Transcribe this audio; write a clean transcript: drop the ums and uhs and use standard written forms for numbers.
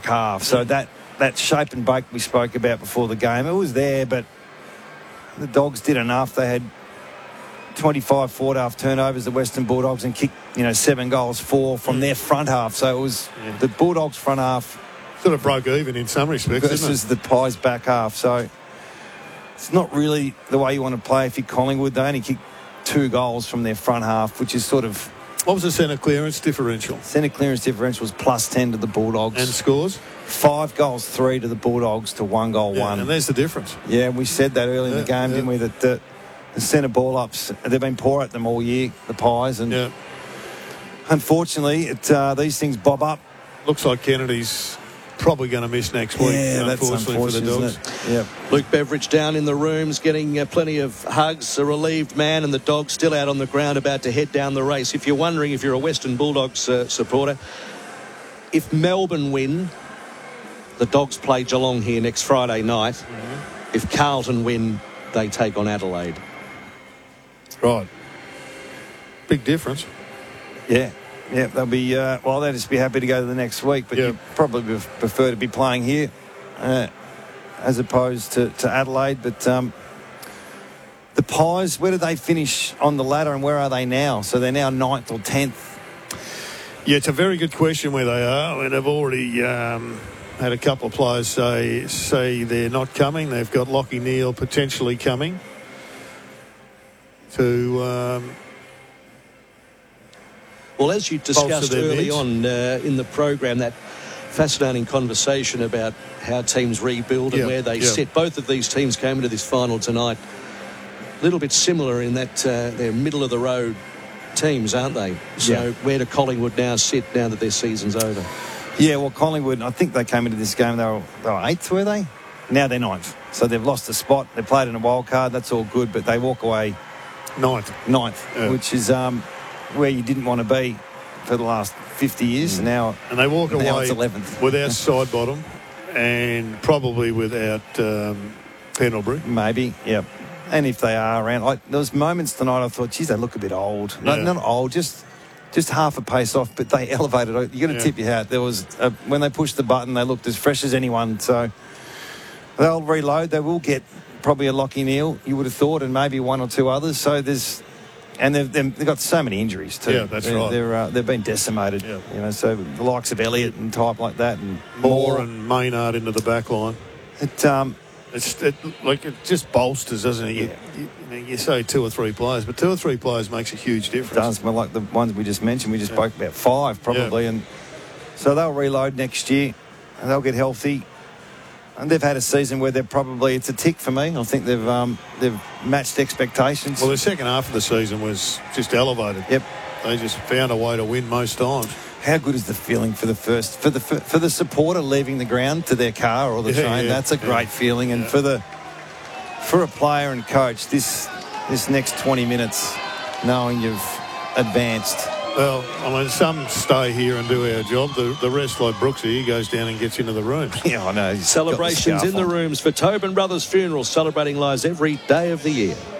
back half. So that shape and bake we spoke about before the game, it was there, but the Dogs did enough. They had 25 forward-half turnovers, the Western Bulldogs, and kicked, 7 goals, 4 from their front half. So it was the Bulldogs' front half sort of broke even in some respects, versus the Pies' back half. So it's not really the way you want to play if you're Collingwood. They only kicked 2 goals from their front half, which is sort of... What was the centre clearance differential? Centre clearance differential was plus 10 to the Bulldogs. And scores? 5 goals, 3 to the Bulldogs to 1 goal, 1. And there's the difference. Yeah, we said that early in the game, didn't we, that the centre ball ups, they've been poor at them all year, the Pies, and unfortunately, these things bob up. Looks like Kennedy's probably going to miss next week, unfortunately for the Dogs. Yeah. Luke Beveridge down in the rooms, getting plenty of hugs, a relieved man, and the Dogs still out on the ground about to head down the race. If you're wondering if you're a Western Bulldogs supporter, if Melbourne win, the Dogs play Geelong here next Friday night. If Carlton win, they take on Adelaide. Right. Big difference. Yeah, they'll be, they'll just be happy to go to the next week, but you probably prefer to be playing here as opposed to Adelaide. But the Pies, where did they finish on the ladder and where are they now? So they're now 9th or 10th. Yeah, it's a very good question where they are. I mean, they've already had a couple of players say they're not coming. They've got Lachie Neale potentially coming to... Well, as you discussed early on in the program, that fascinating conversation about how teams rebuild and where they sit. Both of these teams came into this final tonight a little bit similar in that they're middle-of-the-road teams, aren't they? So where do Collingwood now sit now that their season's over? Yeah, well, Collingwood, I think they came into this game, they were 8th, were they? Now they're 9th. So they've lost a spot. They played in a wild card. That's all good, but they walk away 9th, which is... where you didn't want to be for the last 50 years. And they walk away it's 11th. without Sidebottom and probably without Pendlebury. Maybe, yeah. And if they are around, there was moments tonight I thought, geez, they look a bit old. Not old, just half a pace off, but they elevated. You got to tip your hat. There was when they pushed the button, they looked as fresh as anyone. So they'll reload. They will get probably a Lachie Neale, you would have thought, and maybe 1 or 2 others. So there's. And they've got so many injuries too. Yeah, that's right. They've been decimated. Yeah. So the likes of Elliott and type like that, and Moore and Maynard into the back line. It just bolsters, doesn't it? You say 2 or 3 players, but 2 or 3 players makes a huge difference. It does. Well, like the ones we just mentioned, we just spoke about 5 probably, and so they'll reload next year and they'll get healthy. And they've had a season where it's a tick for me. I think they've matched expectations. Well, the second half of the season was just elevated. Yep. They just found a way to win most times. How good is the feeling for the supporter leaving the ground to their car or the train? That's a great feeling. And for a player and coach, this next 20 minutes, knowing you've advanced. Well, I mean, some stay here and do our job. The rest, like Brooksy, he goes down and gets into the room. Yeah, I know. Celebrations in the rooms for Tobin Brothers Funerals, celebrating lives every day of the year.